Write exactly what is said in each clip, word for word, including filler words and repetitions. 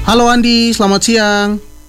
Halo Andi, selamat siang.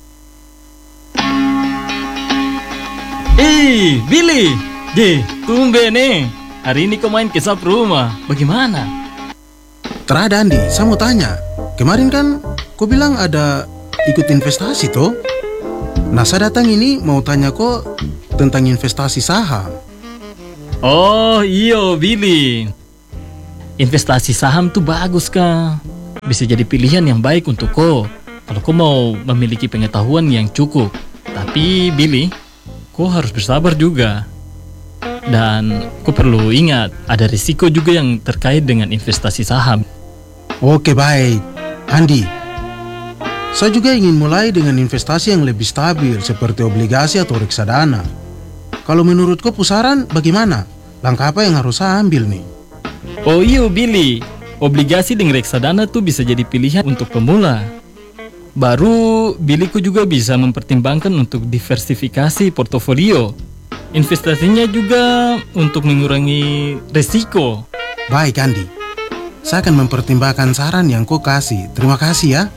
Eh, Billy, deh, tumben nih. Hari ini kau main ke sap rumah. Bagaimana? Terada Andi, saya mau tanya. Kemarin kan kau bilang ada ikut investasi toh? Nah, saya datang ini mau tanya kok tentang investasi saham. Oh, iyo Billy. Investasi saham tuh bagus kah? Bisa jadi pilihan yang baik untuk kau kalau kau mau memiliki pengetahuan yang cukup. Tapi Billy, kau harus bersabar juga. Dan kau perlu ingat, ada risiko juga yang terkait dengan investasi saham. Oke baik, Andi. Saya juga ingin mulai dengan investasi yang lebih stabil seperti obligasi atau reksadana. Kalau menurut kau pusaran bagaimana? Langkah apa yang harus saya ambil nih? Oh iyo Billy, obligasi dengan reksadana tuh bisa jadi pilihan untuk pemula. Baru, Billy ku juga bisa mempertimbangkan untuk diversifikasi portofolio. Investasinya juga untuk mengurangi resiko. Baik Andi, saya akan mempertimbangkan saran yang kau kasih. Terima kasih ya.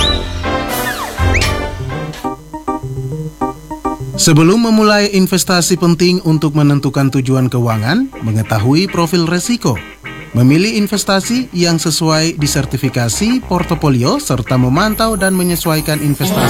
Sebelum memulai investasi penting untuk menentukan tujuan keuangan, mengetahui profil resiko. Memilih investasi yang sesuai disertifikasi portofolio serta memantau dan menyesuaikan investasi